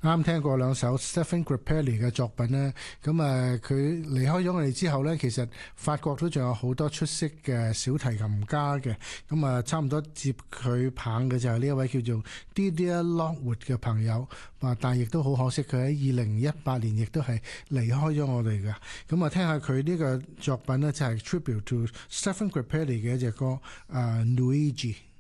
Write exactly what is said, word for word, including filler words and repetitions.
啱聽過兩首 Stephen Grappelli 嘅作品咧，咁啊佢離開咗我哋之後咧，其實法國都仲有好多出色嘅小提琴家嘅，咁啊差唔多接佢棒嘅就係呢一位叫做 Didier Lockwood 嘅朋友，啊但係亦都好可惜，佢喺二零一八年亦都係離開咗我哋嘅。咁啊聽下佢呢個作品咧，就係 Tribute to Stephen Grappelli 嘅一隻歌，啊 Luigi。